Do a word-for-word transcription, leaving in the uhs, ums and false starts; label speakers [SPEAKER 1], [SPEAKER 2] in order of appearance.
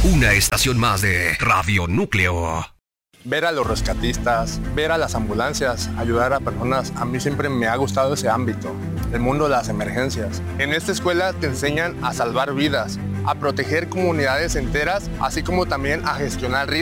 [SPEAKER 1] Una estación más de Radio Núcleo.
[SPEAKER 2] Ver a los rescatistas, ver a las ambulancias, ayudar a personas, a mí siempre me ha gustado ese ámbito, el mundo de las emergencias. En esta escuela te enseñan a salvar vidas, a proteger comunidades enteras, así como también a gestionar riesgos.